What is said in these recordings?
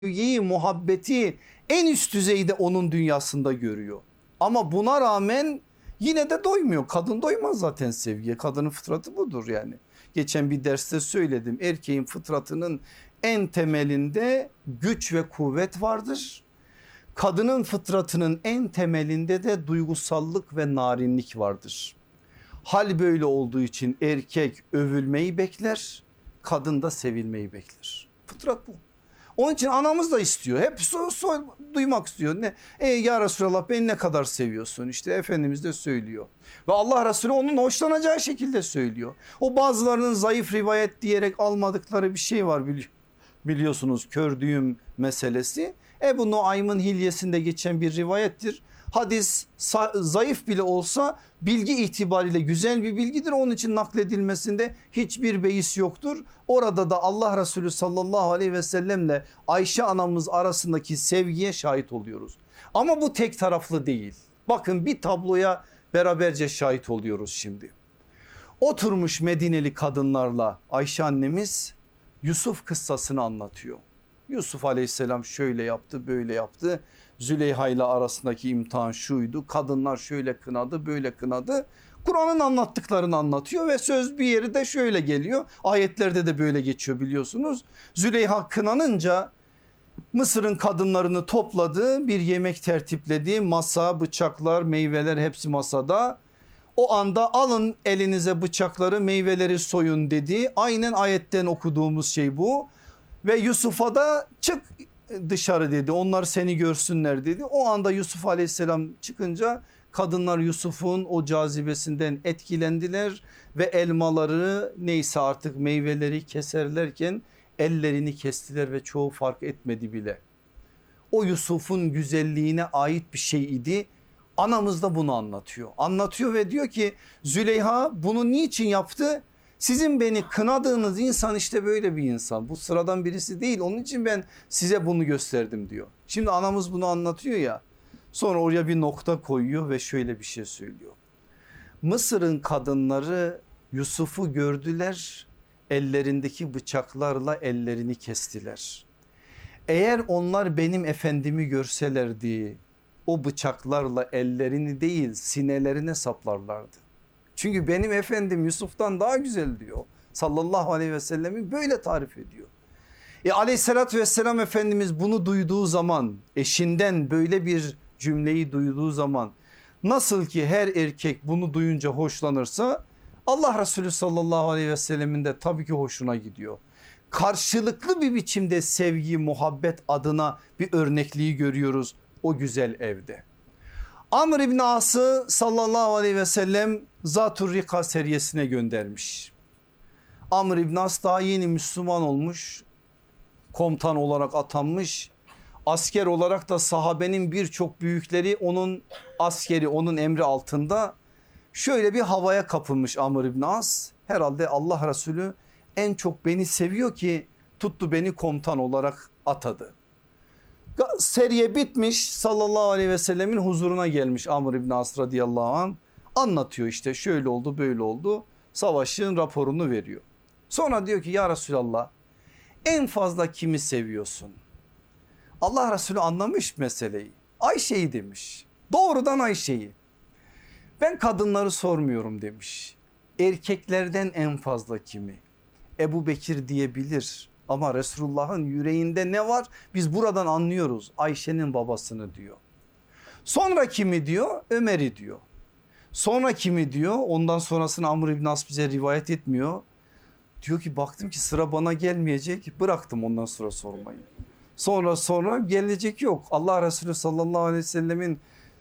sevgiyi, muhabbeti en üst düzeyde onun dünyasında görüyor. Ama buna rağmen yine de doymuyor. Kadın doymaz zaten sevgiye. Kadının fıtratı budur yani. Geçen bir derste söyledim. Erkeğin fıtratının en temelinde güç ve kuvvet vardır. Kadının fıtratının en temelinde de duygusallık ve narinlik vardır. Hal böyle olduğu için erkek övülmeyi bekler, kadın da sevilmeyi bekler. Fıtrat bu. Onun için anamız da istiyor. Hep duymak istiyor. Ya Resulallah beni ne kadar seviyorsun? İşte Efendimiz de söylüyor. Ve Allah Resulü onun hoşlanacağı şekilde söylüyor. O bazılarının zayıf rivayet diyerek almadıkları bir şey var biliyorsunuz, kör düğüm meselesi. Ebu Nuaym'ın hilyesinde geçen bir rivayettir. Hadis zayıf bile olsa bilgi itibariyle güzel bir bilgidir. Onun için nakledilmesinde hiçbir beis yoktur. Orada da Allah Resulü sallallahu aleyhi ve sellemle Ayşe anamız arasındaki sevgiye şahit oluyoruz. Ama bu tek taraflı değil. Bakın bir tabloya beraberce şahit oluyoruz şimdi. Oturmuş Medineli kadınlarla Ayşe annemiz Yusuf kıssasını anlatıyor. Yusuf aleyhisselam şöyle yaptı, böyle yaptı. Züleyha ile arasındaki imtihan şuydu. Kadınlar şöyle kınadı, böyle kınadı. Kur'an'ın anlattıklarını anlatıyor ve söz bir yeri de şöyle geliyor. Ayetlerde de böyle geçiyor biliyorsunuz. Züleyha kınanınca Mısır'ın kadınlarını topladı, bir yemek tertipledi. Masa, bıçaklar, meyveler hepsi masada. O anda alın elinize bıçakları, meyveleri soyun dedi. Aynen ayetten okuduğumuz şey bu. Ve Yusuf'a da çık dışarı dedi, onlar seni görsünler dedi. O anda Yusuf aleyhisselam çıkınca kadınlar Yusuf'un o cazibesinden etkilendiler. Ve elmaları neyse artık meyveleri keserlerken ellerini kestiler ve çoğu fark etmedi bile. O Yusuf'un güzelliğine ait bir şey idi. Anamız da bunu anlatıyor. Anlatıyor ve diyor ki Züleyha bunu niçin yaptı? Sizin beni kınadığınız insan işte böyle bir insan. Bu sıradan birisi değil. Onun için ben size bunu gösterdim diyor. Şimdi anamız bunu anlatıyor ya. Sonra oraya bir nokta koyuyor ve şöyle bir şey söylüyor. Mısır'ın kadınları Yusuf'u gördüler. Ellerindeki bıçaklarla ellerini kestiler. Eğer onlar benim efendimi görselerdi o bıçaklarla ellerini değil sinelerine saplarlardı. Çünkü benim efendim Yusuf'tan daha güzel diyor. Sallallahu aleyhi ve sellemin böyle tarif ediyor. Aleyhissalatü vesselam Efendimiz bunu duyduğu zaman, eşinden böyle bir cümleyi duyduğu zaman, nasıl ki her erkek bunu duyunca hoşlanırsa Allah Resulü sallallahu aleyhi ve sellemin de tabii ki hoşuna gidiyor. Karşılıklı bir biçimde sevgi, muhabbet adına bir örnekliği görüyoruz o güzel evde. Amr İbni As'ı sallallahu aleyhi ve sellem Zatur Rika seriyesine göndermiş. Amr İbni As daha yeni Müslüman olmuş, komutan olarak atanmış. Asker olarak da sahabenin birçok büyükleri onun askeri, onun emri altında. Şöyle bir havaya kapılmış Amr İbni As. Herhalde Allah Resulü en çok beni seviyor ki tuttu beni komutan olarak atadı. Seriye bitmiş, sallallahu aleyhi ve sellemin huzuruna gelmiş Amr İbni As radıyallahu anh. Anlatıyor işte şöyle oldu böyle oldu, savaşın raporunu veriyor. Sonra diyor ki ya Resulallah en fazla kimi seviyorsun? Allah Resulü anlamış meseleyi. Ayşe'yi demiş, doğrudan Ayşe'yi. Ben kadınları sormuyorum demiş. Erkeklerden en fazla kimi? Ebu Bekir diyebilir ama Resulullah'ın yüreğinde ne var biz buradan anlıyoruz. Ayşe'nin babasını diyor. Sonra kimi diyor? Ömer'i diyor. Sonra kimi diyor? Ondan sonrasını Amr İbn As bize rivayet etmiyor. Diyor ki baktım ki sıra bana gelmeyecek, bıraktım ondan sonra sormayı. Sonra gelecek yok. Allah Resulü sallallahu aleyhi ve sellemin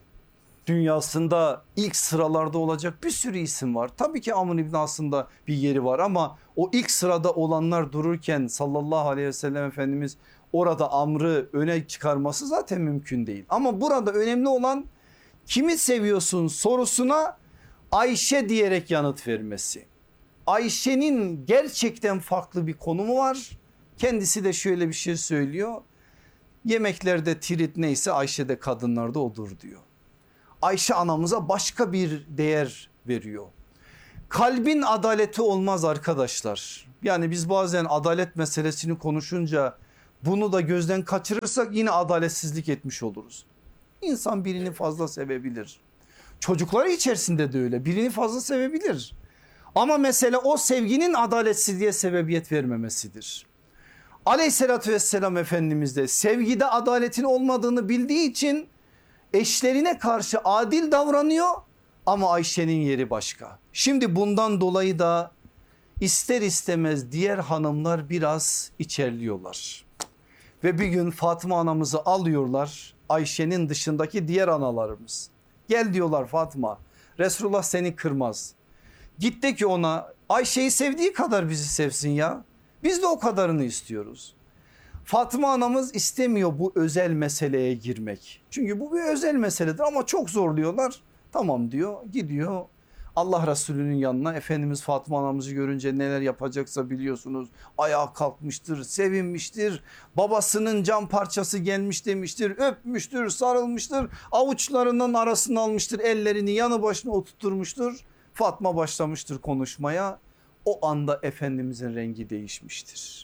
dünyasında ilk sıralarda olacak bir sürü isim var. Tabii ki Amr İbn As'ın da bir yeri var ama o ilk sırada olanlar dururken sallallahu aleyhi ve sellem Efendimiz orada Amr'ı öne çıkarması zaten mümkün değil. Ama burada önemli olan kimi seviyorsun sorusuna Ayşe diyerek yanıt vermesi. Ayşe'nin gerçekten farklı bir konumu var. Kendisi de şöyle bir şey söylüyor. Yemeklerde tirit neyse Ayşe'de kadınlarda odur diyor. Ayşe anamıza başka bir değer veriyor. Kalbin adaleti olmaz arkadaşlar. Yani biz bazen adalet meselesini konuşunca Bunu da gözden kaçırırsak yine adaletsizlik etmiş oluruz. İnsan birini fazla sevebilir. Çocukları içerisinde de öyle, birini fazla sevebilir. Ama mesele o sevginin adaletsizliğe sebebiyet vermemesidir. Aleyhissalatü vesselam Efendimiz de sevgide adaletin olmadığını bildiği için eşlerine karşı adil davranıyor ama Ayşe'nin yeri başka. Şimdi bundan dolayı da ister istemez diğer hanımlar biraz içerliyorlar. Ve bir gün Fatıma anamızı alıyorlar, Ayşe'nin dışındaki diğer analarımız. Gel diyorlar Fatıma, Resulullah seni kırmaz. Git de ki ona Ayşe'yi sevdiği kadar bizi sevsin ya. Biz de o kadarını istiyoruz. Fatıma anamız istemiyor bu özel meseleye girmek. Çünkü bu bir özel meseledir ama çok zorluyorlar. Tamam diyor, gidiyor Allah Resulü'nün yanına. Efendimiz Fatıma anamızı görünce neler yapacaksa biliyorsunuz. Ayağa kalkmıştır, sevinmiştir. Babasının cam parçası gelmiş demiştir. Öpmüştür, sarılmıştır. Avuçlarının arasına almıştır. Ellerini yanı başına oturtmuştur. Fatma başlamıştır konuşmaya. O anda Efendimizin rengi değişmiştir.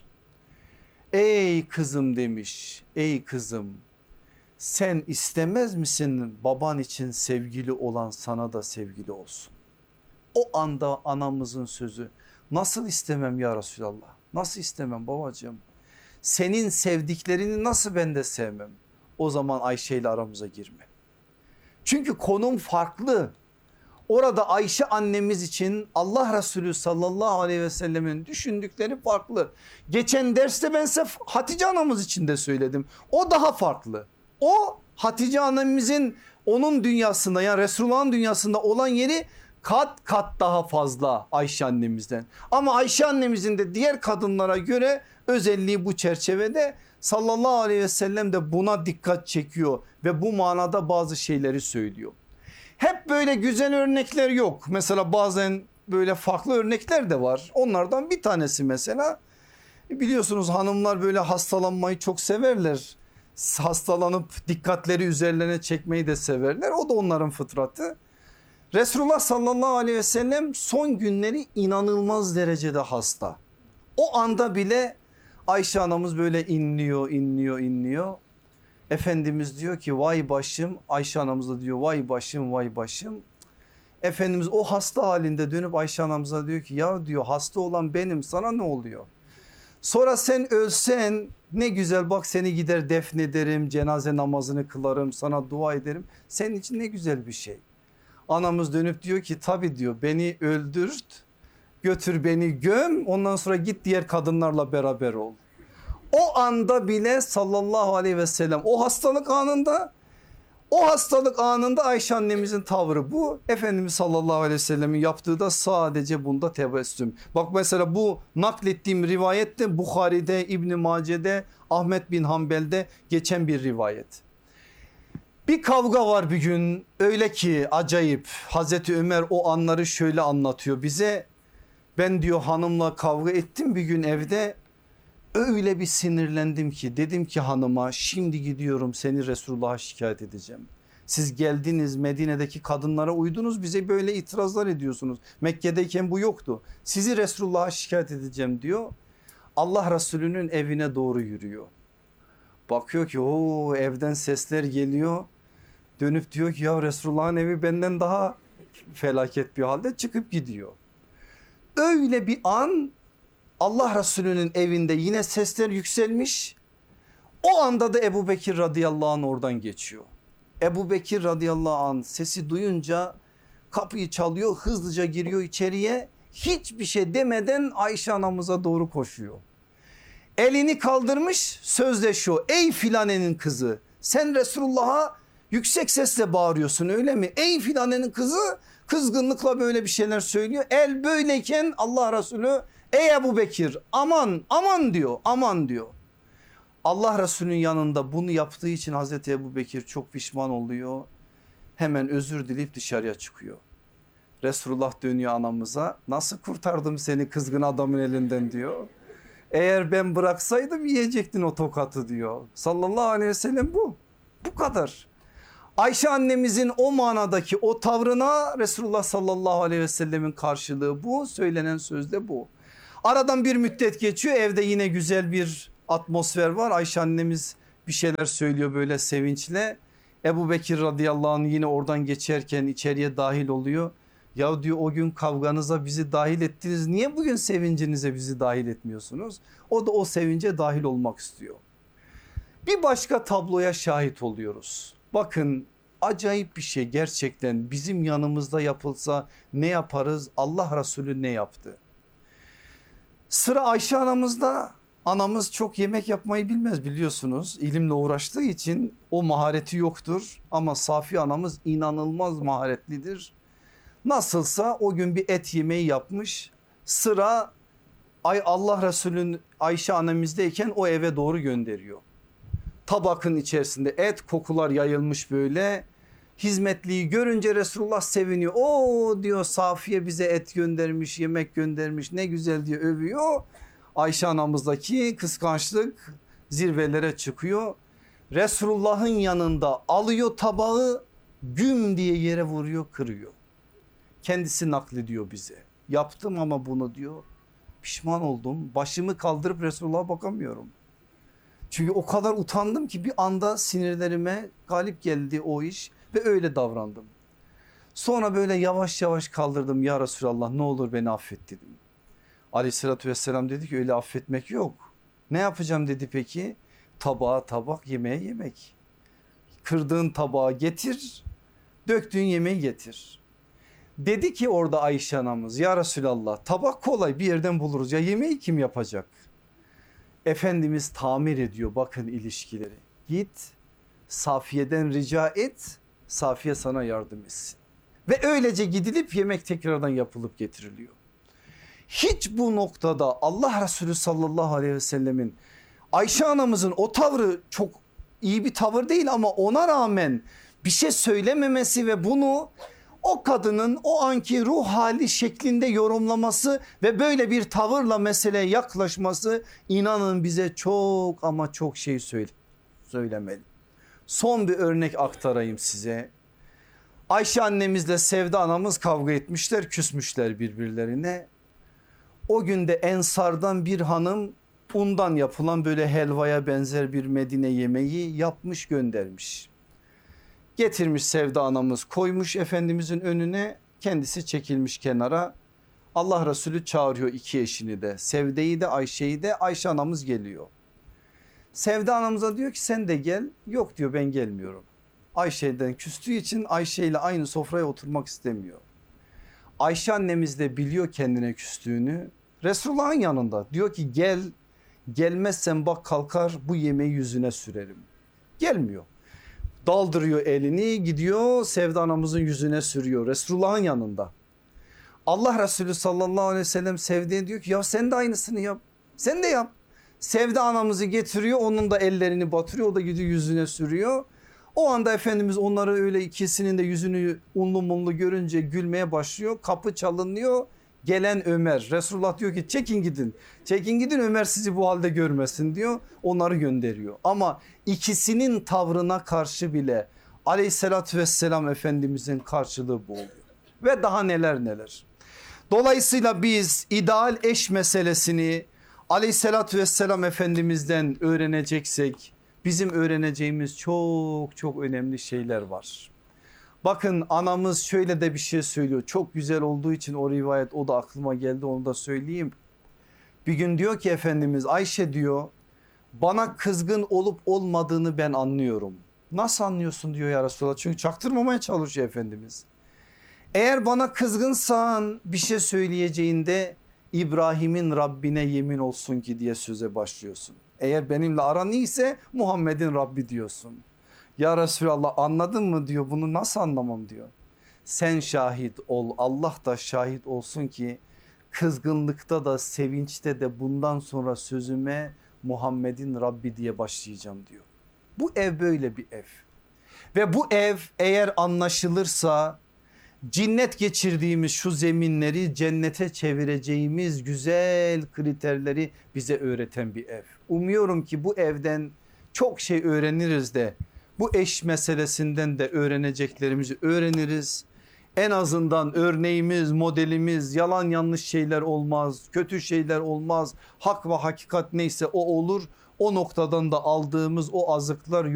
Ey kızım demiş, ey kızım, sen istemez misin baban için sevgili olan sana da sevgili olsun? O anda anamızın sözü, nasıl istemem ya Resulallah, nasıl istemem babacığım? Senin sevdiklerini nasıl ben de sevmem? O zaman Ayşe ile aramıza girme. Çünkü konum farklı. Orada Ayşe annemiz için Allah Resulü sallallahu aleyhi ve sellemin düşündükleri farklı. Geçen derste ben size Hatice anamız için de söyledim. O daha farklı. O Hatice annemizin onun dünyasında, yani Resulullah'ın dünyasında olan yeri kat kat daha fazla Ayşe annemizden. Ama Ayşe annemizin de diğer kadınlara göre özelliği bu çerçevede. Sallallahu aleyhi ve sellem de buna dikkat çekiyor ve bu manada bazı şeyleri söylüyor. Hep böyle güzel örnekler yok. Mesela bazen böyle farklı örnekler de var. Onlardan bir tanesi mesela, biliyorsunuz hanımlar böyle hastalanmayı çok severler. Hastalanıp dikkatleri üzerlerine çekmeyi de severler. O da onların fıtratı. Resulullah sallallahu aleyhi ve sellem son günleri inanılmaz derecede hasta. O anda bile Ayşe anamız böyle inliyor. Efendimiz diyor ki vay başım, Ayşe anamız da diyor vay başım vay başım. Efendimiz o hasta halinde dönüp Ayşe anamıza diyor ki ya diyor hasta olan benim, sana ne oluyor? Sonra sen ölsen ne güzel, bak seni gider defnederim, cenaze namazını kılarım, sana dua ederim. Senin için ne güzel bir şey. Anamız dönüp diyor ki tabii diyor, beni öldürt, götür beni göm, ondan sonra git diğer kadınlarla beraber ol. O anda bile sallallahu aleyhi ve sellem o hastalık anında Ayşe annemizin tavrı bu. Efendimiz sallallahu aleyhi ve sellemin yaptığı da sadece bunda tebessüm. Bak mesela bu naklettiğim rivayette Bukhari'de, İbn Mace'de, Ahmet bin Hanbel'de geçen bir rivayet. Bir kavga var bir gün, öyle ki acayip. Hazreti Ömer o anları şöyle anlatıyor bize. Ben diyor hanımla kavga ettim bir gün evde. Öyle bir sinirlendim ki dedim ki hanıma, şimdi gidiyorum seni Resulullah'a şikayet edeceğim. Siz geldiniz Medine'deki kadınlara uydunuz, bize böyle itirazlar ediyorsunuz. Mekke'deyken bu yoktu. Sizi Resulullah'a şikayet edeceğim diyor. Allah Resulü'nün evine doğru yürüyor. Bakıyor ki o evden sesler geliyor. Dönüp diyor ki ya Resulullah'ın evi benden daha felaket bir halde, çıkıp gidiyor. Öyle bir an Allah Resulü'nün evinde yine sesler yükselmiş. O anda da Ebu Bekir radıyallahu anh oradan geçiyor. Ebu Bekir radıyallahu anh sesi duyunca kapıyı çalıyor, hızlıca giriyor içeriye. Hiçbir şey demeden Ayşe anamıza doğru koşuyor. Elini kaldırmış, sözleşiyor. Ey filanenin kızı, sen Resulullah'a yüksek sesle bağırıyorsun öyle mi? Ey filanenin kızı, kızgınlıkla böyle bir şeyler söylüyor. El böyleyken Allah Resulü ey Ebu Bekir aman diyor. Allah Resulü'nün yanında bunu yaptığı için Hazreti Ebu Bekir çok pişman oluyor. Hemen özür dileyip dışarıya çıkıyor. Resulullah dönüyor anamıza, nasıl kurtardım seni kızgın adamın elinden diyor. Eğer ben bıraksaydım yiyecektin o tokatı diyor. Sallallahu aleyhi ve sellem bu kadar. Ayşe annemizin o manadaki o tavrına Resulullah sallallahu aleyhi ve sellemin karşılığı bu, söylenen söz de bu. Aradan bir müddet geçiyor, evde yine güzel bir atmosfer var. Ayşe annemiz bir şeyler söylüyor böyle sevinçle. Ebu Bekir radıyallahu anh yine oradan geçerken içeriye dahil oluyor. Ya diyor, o gün kavganıza bizi dahil ettiniz, niye bugün sevincinize bizi dahil etmiyorsunuz? O da o sevince dahil olmak istiyor. Bir başka tabloya şahit oluyoruz. Bakın, acayip bir şey gerçekten, bizim yanımızda yapılsa ne yaparız? Allah Resulü ne yaptı? Sıra Ayşe anamızda. Anamız çok yemek yapmayı bilmez, biliyorsunuz. İlimle uğraştığı için o mahareti yoktur. Ama Safiye anamız inanılmaz maharetlidir. Nasılsa o gün bir et yemeği yapmış. Sıra Allah Resulü'nün Ayşe annemizdeyken o eve doğru gönderiyor. Tabakın içerisinde et, kokular yayılmış böyle. Hizmetliyi görünce Resulullah seviniyor. O diyor, Safiye bize et göndermiş, yemek göndermiş, ne güzel diye övüyor. Ayşe anamızdaki kıskançlık zirvelere çıkıyor. Resulullah'ın yanında alıyor tabağı, güm diye yere vuruyor, kırıyor. Kendisi naklediyor bize. Yaptım ama bunu diyor, pişman oldum. Başımı kaldırıp Resulullah'a bakamıyorum. Çünkü o kadar utandım ki bir anda sinirlerime galip geldi o iş ve öyle davrandım. Sonra böyle yavaş yavaş kaldırdım, ya Resulallah ne olur beni affet dedim. Aleyhissalatü vesselam dedi ki öyle affetmek yok. Ne yapacağım dedi peki? Tabağa tabak, yemeğe yemek. Kırdığın tabağı getir, döktüğün yemeği getir. Dedi ki orada Ayşe anamız, ya Resulallah tabak kolay, bir yerden buluruz, ya yemeği kim yapacak? Efendimiz tamir ediyor, bakın ilişkileri. Git Safiye'den rica et, Safiye sana yardım etsin. Ve öylece gidilip yemek tekrardan yapılıp getiriliyor. Hiç bu noktada Allah Resulü sallallahu aleyhi ve sellemin, Ayşe anamızın o tavrı çok iyi bir tavır değil ama ona rağmen bir şey söylememesi ve bunu o kadının o anki ruh hali şeklinde yorumlaması ve böyle bir tavırla meseleye yaklaşması, inanın bize çok ama çok şey söylemeli. Son bir örnek aktarayım size. Ayşe annemizle Sevda anamız kavga etmişler, küsmüşler birbirlerine. O günde Ensar'dan bir hanım undan yapılan böyle helvaya benzer bir Medine yemeği yapmış, göndermiş. Getirmiş Sevda anamız, koymuş Efendimizin önüne, kendisi çekilmiş kenara. Allah Resulü çağırıyor iki eşini de, Sevde'yi de Ayşe'yi de. Ayşe anamız geliyor. Sevda anamıza diyor ki sen de gel. Yok diyor, ben gelmiyorum. Ayşe'den küstüğü için Ayşe ile aynı sofraya oturmak istemiyor. Ayşe annemiz de biliyor kendine küstüğünü. Resulullah'ın yanında diyor ki gel, gelmezsen bak kalkar bu yemeği yüzüne sürerim. Gelmiyor. Daldırıyor elini, gidiyor Sevda anamızın yüzüne sürüyor Resulullah'ın yanında. Allah Resulü sallallahu aleyhi ve sellem Sevda'ya diyor ki ya sen de aynısını yap. Sen de yap. Sevda anamızı getiriyor, onun da ellerini batırıyor, o da gidiyor yüzüne sürüyor. O anda Efendimiz onları öyle ikisinin de yüzünü unlu mumlu görünce gülmeye başlıyor. Kapı çalınıyor. Gelen Ömer. Resulullah diyor ki çekin gidin. Çekin gidin, Ömer sizi bu halde görmesin diyor. Onları gönderiyor. Ama ikisinin tavrına karşı bile aleyhissalatü vesselam Efendimizin karşılığı bu oluyor. Ve daha neler neler. Dolayısıyla biz ideal eş meselesini aleyhissalatü vesselam Efendimiz'den öğreneceksek bizim öğreneceğimiz çok çok önemli şeyler var. Bakın anamız şöyle de bir şey söylüyor. Çok güzel olduğu için o rivayet, o da aklıma geldi, onu da söyleyeyim. Bir gün diyor ki Efendimiz, Ayşe diyor, bana kızgın olup olmadığını ben anlıyorum. Nasıl anlıyorsun diyor ya Resulallah, çünkü çaktırmamaya çalışıyor Efendimiz. Eğer bana kızgınsan bir şey söyleyeceğinde İbrahim'in Rabbine yemin olsun ki diye söze başlıyorsun. Eğer benimle aran iyiyse Muhammed'in Rabbi diyorsun. Ya Resulallah anladın mı diyor, bunu nasıl anlamam diyor. Sen şahit ol, Allah da şahit olsun ki kızgınlıkta da sevinçte de bundan sonra sözüme Muhammed'in Rabbi diye başlayacağım diyor. Bu ev böyle bir ev ve bu ev eğer anlaşılırsa cinnet geçirdiğimiz şu zeminleri cennete çevireceğimiz güzel kriterleri bize öğreten bir ev. Umuyorum ki bu evden çok şey öğreniriz de bu eş meselesinden de öğreneceklerimizi öğreniriz. En azından örneğimiz, modelimiz, yalan yanlış şeyler olmaz, kötü şeyler olmaz. Hak ve hakikat neyse o olur. O noktadan da aldığımız o azıklar